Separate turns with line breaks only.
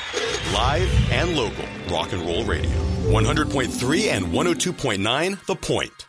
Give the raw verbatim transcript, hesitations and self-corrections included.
Live and local rock and roll radio. one hundred point three and one oh two point nine The Point.